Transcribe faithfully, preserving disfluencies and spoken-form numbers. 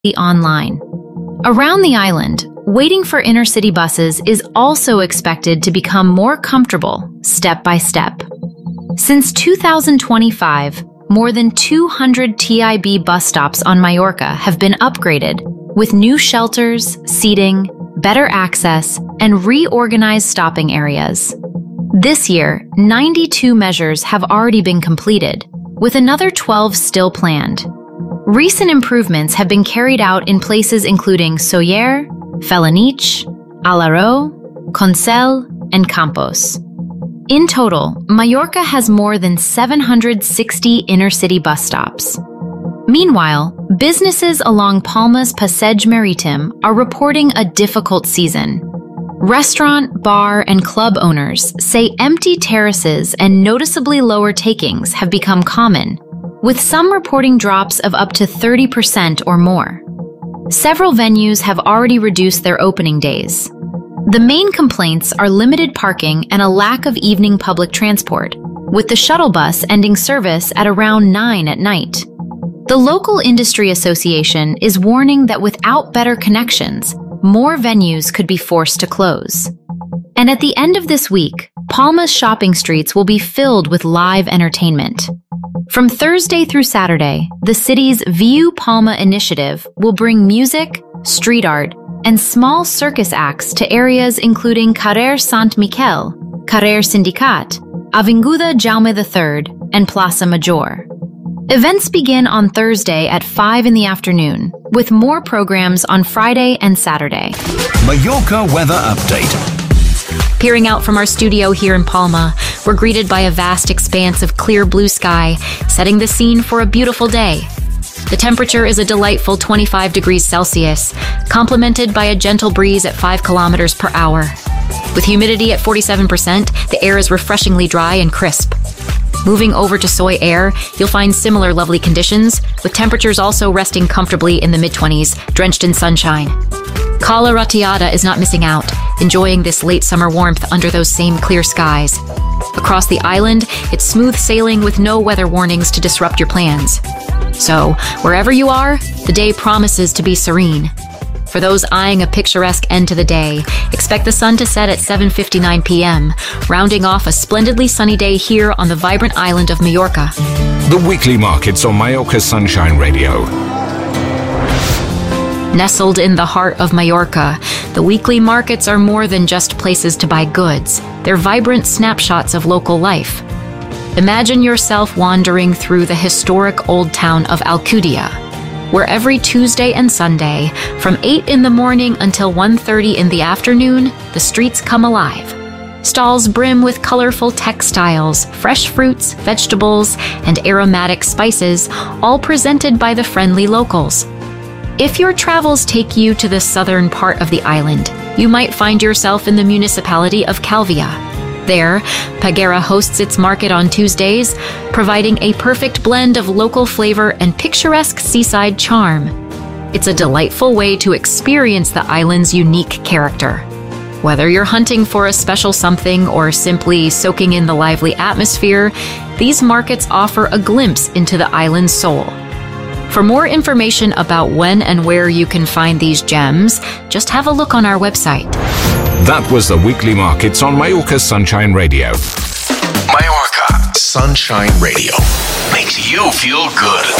online. Around the island, waiting for inner-city buses is also expected to become more comfortable step by step. Since two thousand twenty-five, more than two hundred T I B bus stops on Majorca have been upgraded with new shelters, seating, better access, and reorganized stopping areas. This year, ninety-two measures have already been completed, with another twelve still planned. Recent improvements have been carried out in places including Sóller, Felanich, Alaró, Consell, and Campos. In total, Majorca has more than seven hundred sixty inner-city bus stops. Meanwhile, businesses along Palma's Passeig Marítim are reporting a difficult season. Restaurant, bar, and club owners say empty terraces and noticeably lower takings have become common, with some reporting drops of up to thirty percent or more. Several venues have already reduced their opening days. The main complaints are limited parking and a lack of evening public transport, with the shuttle bus ending service at around nine at night. The local industry association is warning that without better connections, more venues could be forced to close. And at the end of this week, Palma's shopping streets will be filled with live entertainment. From Thursday through Saturday, the city's View Palma initiative will bring music, street art, and small circus acts to areas including Carrer Sant Miquel, Carrer Sindicat, Avinguda Jaume the third, and Plaça Major. Events begin on Thursday at five in the afternoon, with more programs on Friday and Saturday. Majorca Weather Update. Peering out from our studio here in Palma, we're greeted by a vast expanse of clear blue sky, setting the scene for a beautiful day. The temperature is a delightful twenty-five degrees Celsius, complemented by a gentle breeze at five kilometers per hour. With humidity at forty-seven percent, the air is refreshingly dry and crisp. Moving over to Sóller, you'll find similar lovely conditions, with temperatures also resting comfortably in the mid-twenties, drenched in sunshine. Cala Ratiada is not missing out, enjoying this late summer warmth under those same clear skies. Across the island, it's smooth sailing with no weather warnings to disrupt your plans. So, wherever you are, the day promises to be serene. For those eyeing a picturesque end to the day, expect the sun to set at seven fifty-nine p m, rounding off a splendidly sunny day here on the vibrant island of Majorca. The weekly markets on Majorca Sunshine Radio. Nestled in the heart of Majorca, the weekly markets are more than just places to buy goods. They're vibrant snapshots of local life. Imagine yourself wandering through the historic old town of Alcudia, where every Tuesday and Sunday, from eight in the morning until one thirty in the afternoon, the streets come alive. Stalls brim with colorful textiles, fresh fruits, vegetables, and aromatic spices, all presented by the friendly locals. If your travels take you to the southern part of the island, you might find yourself in the municipality of Calvia. There, Peguera hosts its market on Tuesdays, providing a perfect blend of local flavor and picturesque seaside charm. It's a delightful way to experience the island's unique character. Whether you're hunting for a special something or simply soaking in the lively atmosphere, these markets offer a glimpse into the island's soul. For more information about when and where you can find these gems, just have a look on our website. That was the weekly markets on Majorca Sunshine Radio. Majorca Sunshine Radio makes you feel good.